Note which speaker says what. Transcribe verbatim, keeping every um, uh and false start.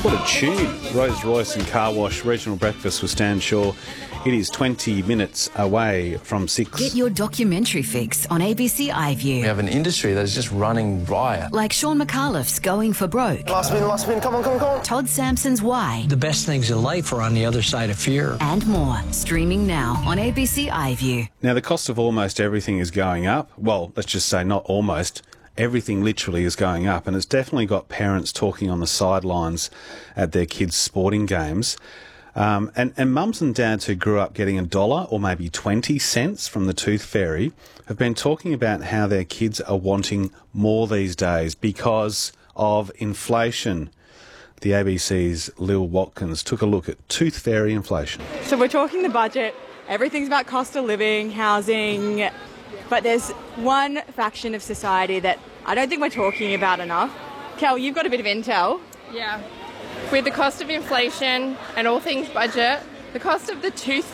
Speaker 1: What a tune. Rolls Royce and Car Wash Regional Breakfast with Stan Shaw. It is twenty minutes away from six.
Speaker 2: Get your documentary fix on A B C iView.
Speaker 3: We have an industry that is just running riot.
Speaker 2: Like Sean McAuliffe's Going for Broke.
Speaker 4: Last spin, last spin, come on, come on, come on.
Speaker 2: Todd Sampson's Why.
Speaker 5: The best things in life are on the other side of fear.
Speaker 2: And more. Streaming now on A B C iView.
Speaker 1: Now, the cost of almost everything is going up. Well, let's just say not almost. Everything literally is going up, and it's definitely got parents talking on the sidelines at their kids' sporting games. Um, and, and mums and dads who grew up getting a dollar or maybe twenty cents from the Tooth Fairy have been talking about how their kids are wanting more these days because of inflation. The A B C's Lil Watkins took a look at Tooth Fairy inflation.
Speaker 6: So we're talking the budget. Everything's about cost of living, housing, but there's one faction of society that I don't think we're talking about enough. Kel, you've got a bit of intel.
Speaker 7: Yeah. With the cost of inflation and all things budget, the cost of the Tooth